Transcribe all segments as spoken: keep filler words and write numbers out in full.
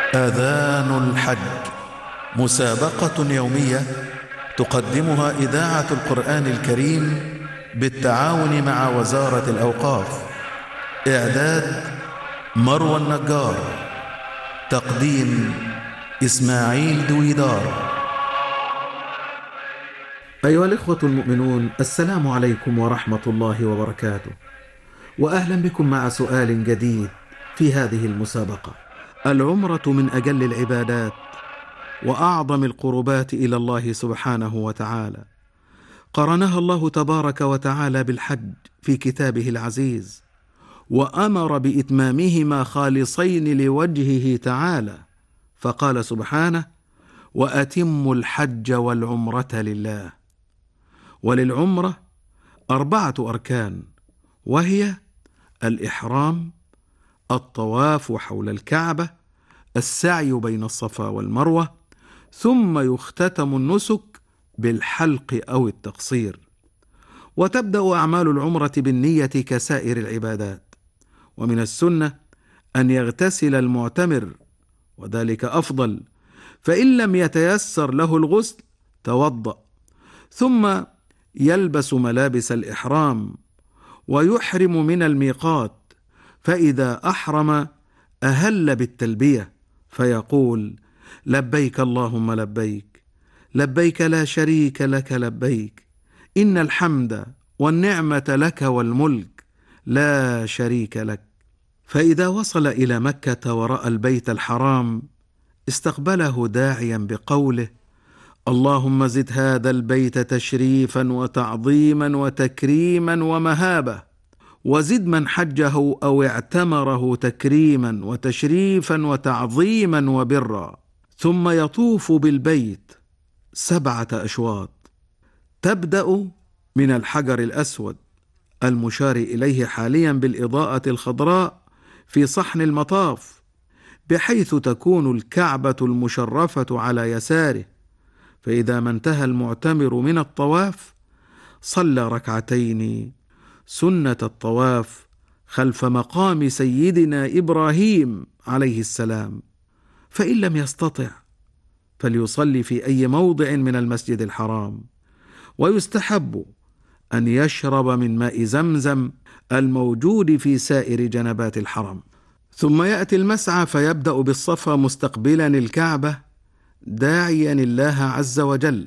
آذان الحج، مسابقة يومية تقدمها إذاعة القرآن الكريم بالتعاون مع وزارة الأوقاف. إعداد مروى النجار، تقديم إسماعيل دويدار. أيها الإخوة المؤمنون، السلام عليكم ورحمة الله وبركاته، وأهلا بكم مع سؤال جديد في هذه المسابقة. العمرة من أجل العبادات وأعظم القربات إلى الله سبحانه وتعالى، قرنها الله تبارك وتعالى بالحج في كتابه العزيز، وأمر بإتمامهما خالصين لوجهه تعالى، فقال سبحانه: وأتموا الحج والعمرة لله. وللعمرة أربعة أركان، وهي الإحرام، الطواف حول الكعبة، السعي بين الصفا والمروة، ثم يختتم النسك بالحلق أو التقصير. وتبدأ أعمال العمرة بالنية كسائر العبادات، ومن السنة أن يغتسل المعتمر، وذلك أفضل، فإن لم يتيسر له الغسل توضأ، ثم يلبس ملابس الإحرام ويحرم من الميقات، فإذا أحرم أهل بالتلبية فيقول: لبيك اللهم لبيك، لبيك لا شريك لك لبيك، إن الحمد والنعمة لك والملك لا شريك لك. فإذا وصل إلى مكة ورأى البيت الحرام استقبله داعيا بقوله: اللهم زد هذا البيت تشريفا وتعظيما وتكريما ومهابة، وزد من حجه أو اعتمره تكريما وتشريفا وتعظيما وبرا. ثم يطوف بالبيت سبعة أشواط، تبدأ من الحجر الأسود المشار إليه حاليا بالإضاءة الخضراء في صحن المطاف، بحيث تكون الكعبة المشرفة على يساره. فإذا ما انتهى المعتمر من الطواف صلى ركعتين سنة الطواف خلف مقام سيدنا إبراهيم عليه السلام، فإن لم يستطع فليصلي في أي موضع من المسجد الحرام. ويستحب أن يشرب من ماء زمزم الموجود في سائر جنبات الحرم. ثم يأتي المسعى فيبدأ بالصفا مستقبلا الكعبة داعيا الله عز وجل،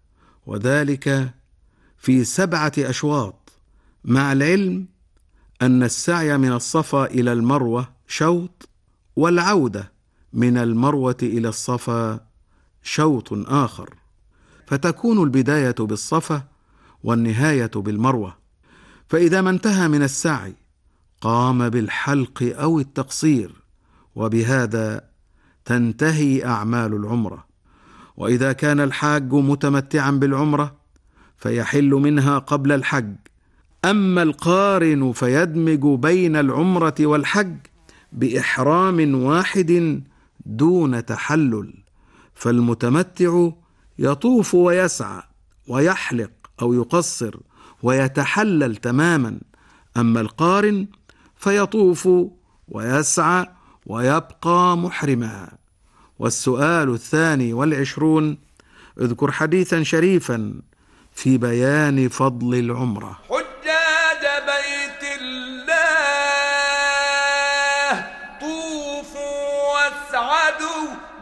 وذلك في سبعة أشواط، مع العلم أن السعي من الصفا إلى المروة شوط، والعودة من المروة إلى الصفا شوط آخر، فتكون البداية بالصفا والنهاية بالمروة. فإذا ما انتهى من السعي قام بالحلق أو التقصير، وبهذا تنتهي أعمال العمرة. وإذا كان الحاج متمتعا بالعمرة فيحل منها قبل الحج. أما القارن فيدمج بين العمرة والحج بإحرام واحد دون تحلل، فالمتمتع يطوف ويسعى ويحلق أو يقصر ويتحلل تماما، أما القارن فيطوف ويسعى ويبقى محرما. والسؤال الثاني والعشرون: اذكر حديثا شريفا في بيان فضل العمرة. حجاج بيت الله طوفوا واسعدوا